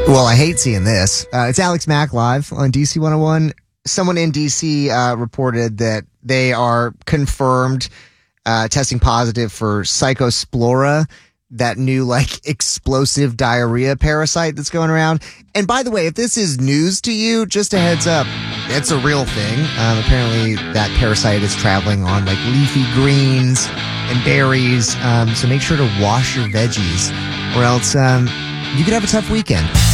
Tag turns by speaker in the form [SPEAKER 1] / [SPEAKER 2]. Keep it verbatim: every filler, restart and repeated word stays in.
[SPEAKER 1] Well, I hate seeing this. Uh, it's Alex Mack live on D C one oh one. Someone in D C uh, reported that they are confirmed uh, testing positive for Psychospora, that new like explosive diarrhea parasite that's going around. And by the way, if this is news to you, just a heads up, it's a real thing. Um, apparently that parasite is traveling on like leafy greens and berries. Um, so make sure to wash your veggies or else um, you could have a tough weekend.